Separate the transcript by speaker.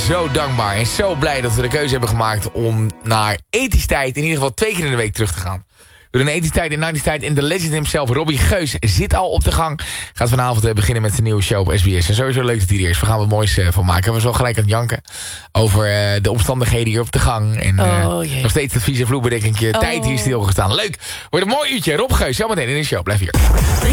Speaker 1: zo dankbaar en zo blij dat we de keuze hebben gemaakt om naar Ethisch-tijd in ieder geval 2 keer in de week terug te gaan. We doen Ethisch-tijd en 90's-tijd en de legend himself, Robbie Geus, zit al op de gang. Gaat vanavond beginnen met zijn nieuwe show op SBS. En sowieso leuk dat hij er is. We gaan wat moois van maken. We zijn wel gelijk aan het janken over de omstandigheden hier op de gang. En nog steeds het vieze vloerbedekking. Tijd hier stilgestaan. Leuk. Wordt een mooi uurtje. Rob Geus, zometeen in de show. Blijf hier.